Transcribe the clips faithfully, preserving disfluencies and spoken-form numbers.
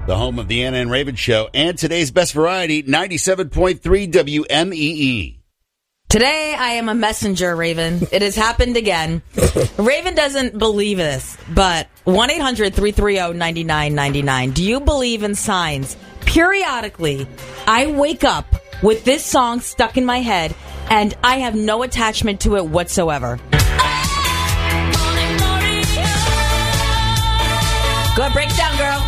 the home of the Anna and Raven Show, and today's best variety, ninety-seven point three W M E E. Today, I am a messenger, Raven. It has happened again. Raven doesn't believe this, but one eight hundred three three zero nine nine nine nine. Do you believe in signs? Periodically, I wake up with this song stuck in my head, and I have no attachment to it whatsoever. Go ahead, break it down, girl.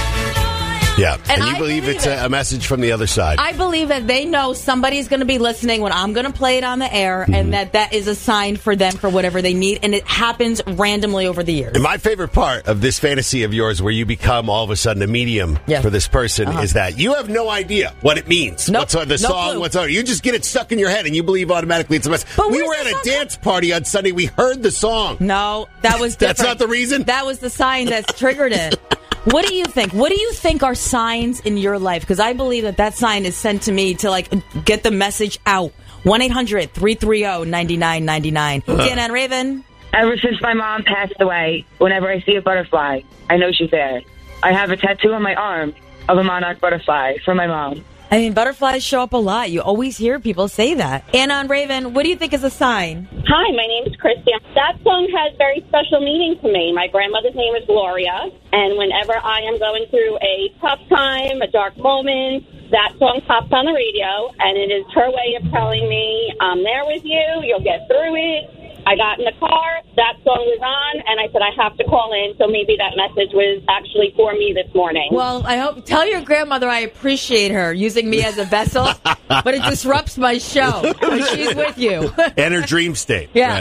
Yeah, and, And you I believe, believe it's it. a, a message from the other side. I believe that they know somebody's going to be listening when I'm going to play it on the air, mm-hmm. and that that is a sign for them for whatever they need, and it happens randomly over the years. And my favorite part of this fantasy of yours, where you become all of a sudden a medium Yeah. for this person, Uh-huh. is that you have no idea what it means. Nope. What's on the No song? clue. What's on? You just get it stuck in your head, and you believe automatically it's a message. But We where's were at the a song? dance party on Sunday. We heard the song. No, that was different. That's not the reason? That was the sign that's triggered it. What do you think? What do you think are signs in your life? Because I believe that that sign is sent to me to, like, get the message out. one eight hundred three three zero nine nine nine nine. Dan and Raven? Ever since my mom passed away, whenever I see a butterfly, I know she's there. I have a tattoo on my arm of a monarch butterfly from my mom. I mean, butterflies show up a lot. You always hear people say that. Anna and Raven, what do you think is a sign? Hi, my name is Christy. That song has very special meaning to me. My grandmother's name is Gloria, and whenever I am going through a tough time, a dark moment, that song pops on the radio, and it is her way of telling me, I'm there with you, you'll get through it. I got in the car, that song was on, and I said I have to call in, so maybe that message was actually for me this morning. Well, I hope, tell your grandmother I appreciate her using me as a vessel, but it disrupts my show when she's with you. And her dream state. Yeah.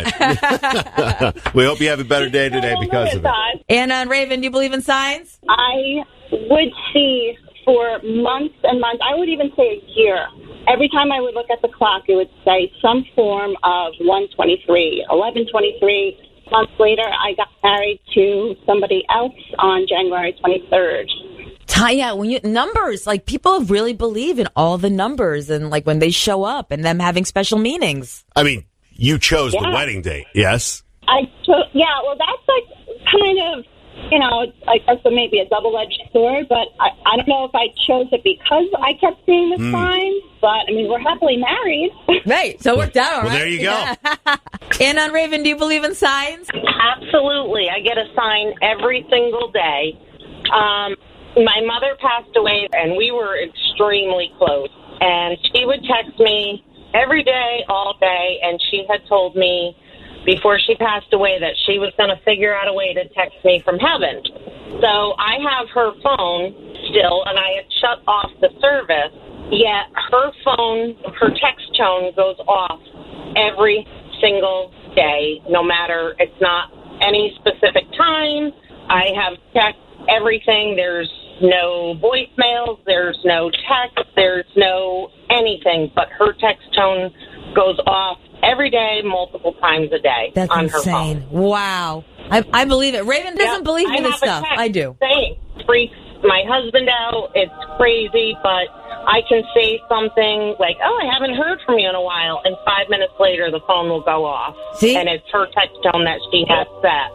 Right. We hope you have a better day today because of it. Anna and Raven, do you believe in signs? I would see for months and months, I would even say a year. Every time I would look at the clock, it would say some form of one twenty-three, eleven twenty-three. Months later, I got married to somebody else on January twenty-third. Yeah, when you numbers, like people really believe in all the numbers and like when they show up and them having special meanings. I mean, you chose Yeah. the wedding date, yes? I cho- yeah, well, that's like kind of, you know, I guess maybe a double-edged sword, but I, I don't know if I chose it because I kept seeing the Mm. signs, but I mean, we're happily married. Right, so it worked out all Well, right. there you go. Anna and Raven, do you believe in signs? Absolutely. I get a sign every single day. Um, my mother passed away, and we were extremely close. And she would text me every day, all day, and she had told me before she passed away that she was going to figure out a way to text me from heaven. So I have her phone still, and I had shut off the service, yet her phone, her text tone goes off every single day, no matter, it's not any specific time. I have checked everything. There's no voicemails, there's no text, there's no anything, but her text tone goes off every day, multiple times a day. That's on insane. her phone. Wow. I, I believe it. Raven doesn't Yeah, believe I in this have a stuff. text I do. saying, freaks my husband out. It's crazy, but I can say something like, oh, I haven't heard from you in a while, and five minutes later the phone will go off. See? And it's her text tone that she has set.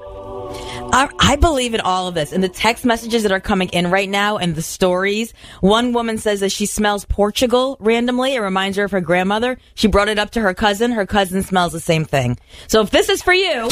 I, I believe in all of this. And the text messages that are coming in right now and the stories. One woman says that she smells Portugal randomly. It reminds her of her grandmother. She brought it up to her cousin. Her cousin smells the same thing. So if this is for you,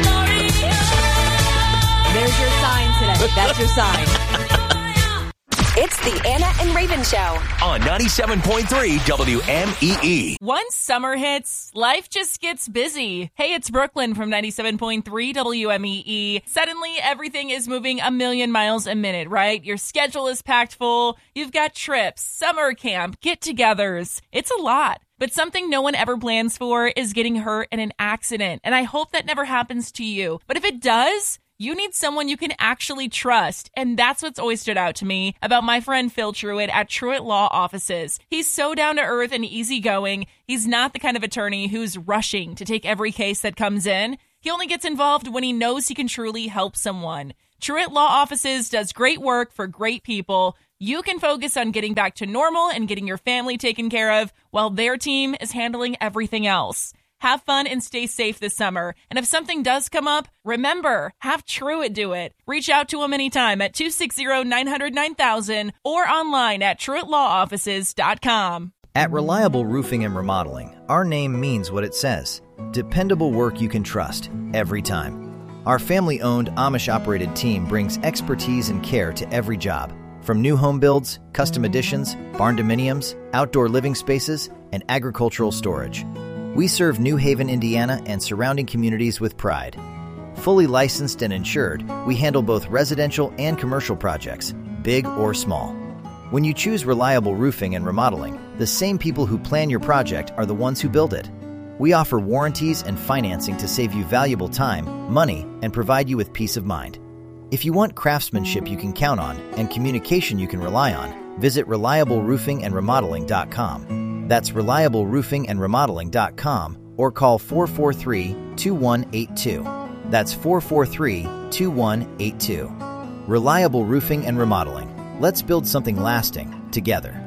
there's your sign today. That's your sign. It's the Anna and Raven Show on ninety-seven point three W M E E. Once summer hits, life just gets busy. Hey, it's Brooklyn from ninety-seven point three W M E E. Suddenly, everything is moving a million miles a minute, right? Your schedule is packed full. You've got trips, summer camp, get-togethers. It's a lot. But something no one ever plans for is getting hurt in an accident. And I hope that never happens to you. But if it does, you need someone you can actually trust. And that's what's always stood out to me about my friend Phil Truitt at Truitt Law Offices. He's so down to earth and easygoing. He's not the kind of attorney who's rushing to take every case that comes in. He only gets involved when he knows he can truly help someone. Truitt Law Offices does great work for great people. You can focus on getting back to normal and getting your family taken care of while their team is handling everything else. Have fun and stay safe this summer. And if something does come up, remember, have Truett do it. Reach out to him anytime at two six zero, nine zero zero, nine thousand or online at truett law offices dot com. At Reliable Roofing and Remodeling, our name means what it says. Dependable work you can trust, every time. Our family-owned, Amish-operated team brings expertise and care to every job. From new home builds, custom additions, barn dominiums, outdoor living spaces, and agricultural storage. We serve New Haven, Indiana, and surrounding communities with pride. Fully licensed and insured, we handle both residential and commercial projects, big or small. When you choose Reliable Roofing and Remodeling, the same people who plan your project are the ones who build it. We offer warranties and financing to save you valuable time, money, and provide you with peace of mind. If you want craftsmanship you can count on and communication you can rely on, visit reliable roofing and remodeling dot com. That's reliable roofing and remodeling dot com or call four four three, two one eight two. That's four four three, two one eight two. Reliable Roofing and Remodeling. Let's build something lasting together.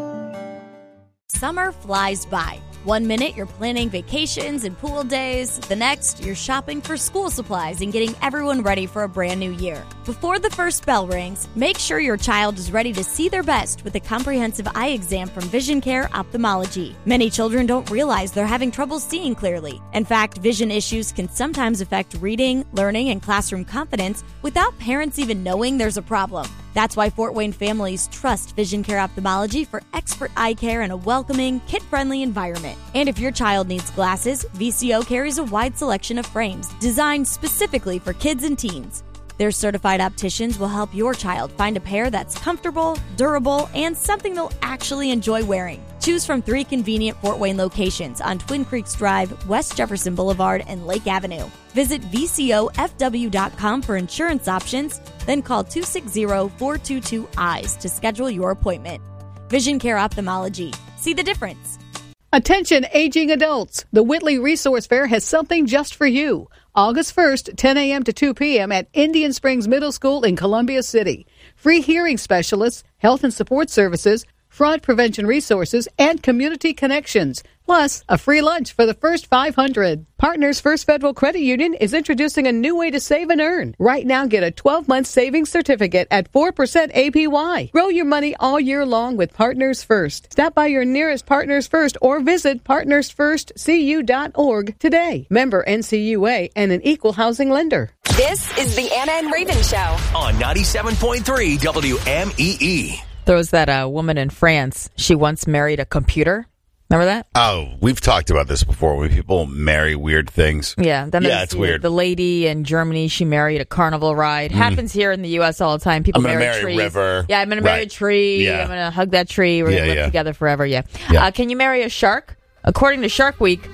Summer flies by. One minute you're planning vacations and pool days. The next, you're shopping for school supplies and getting everyone ready for a brand new year. Before the first bell rings, make sure your child is ready to see their best with a comprehensive eye exam from Vision Care Ophthalmology. Many children don't realize they're having trouble seeing clearly. In fact, vision issues can sometimes affect reading, learning, and classroom confidence without parents even knowing there's a problem. That's why Fort Wayne families trust Vision Care Ophthalmology for expert eye care in a welcoming, kid-friendly environment. And if your child needs glasses, V C O carries a wide selection of frames designed specifically for kids and teens. Their certified opticians will help your child find a pair that's comfortable, durable, and something they'll actually enjoy wearing. Choose from three convenient Fort Wayne locations on Twin Creeks Drive, West Jefferson Boulevard, and Lake Avenue. Visit V C O F W dot com for insurance options, then call two six zero, four two two, eyes to schedule your appointment. Vision Care Ophthalmology. See the difference. Attention aging adults. The Whitley Resource Fair has something just for you. August first, ten a.m. to two p.m. at Indian Springs Middle School in Columbia City. Free hearing specialists, health and support services, fraud prevention resources, and community connections. Plus, a free lunch for the first five hundred. Partners First Federal Credit Union is introducing a new way to save and earn. Right now, get a twelve-month savings certificate at four percent A P Y. Grow your money all year long with Partners First. Stop by your nearest Partners First or visit partners first c u dot org today. Member N C U A and an equal housing lender. This is the Anna and Raven Show on ninety-seven point three W M E E. There was that uh, woman in France. She once married a computer. Remember that? Oh, we've talked about this before when people marry weird things. Yeah. Then yeah, it's the, weird. The lady in Germany, she married a carnival ride. Mm. Happens here in the U S all the time. People I'm gonna marry, marry trees. River. Yeah, I'm going right. to marry a tree. Yeah. I'm going to hug that tree. We're yeah, going to live yeah. together forever. Yeah. yeah. Uh, can you marry a shark? According to Shark Week,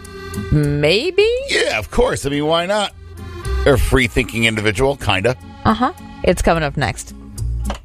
maybe? Yeah, of course. I mean, why not? They're a free-thinking individual, kind of. Uh-huh. It's coming up next.